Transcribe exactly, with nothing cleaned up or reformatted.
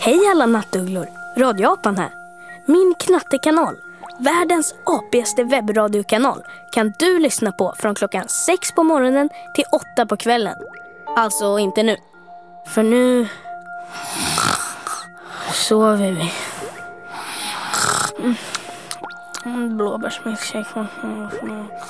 Hej alla nattugglor, radioapan här. Min knattekanal, världens apigaste webbradiokanal, kan du lyssna på från klockan sex på morgonen till åtta på kvällen. Alltså inte nu, för nu sover vi. Mm. Blåbärsmilkshake.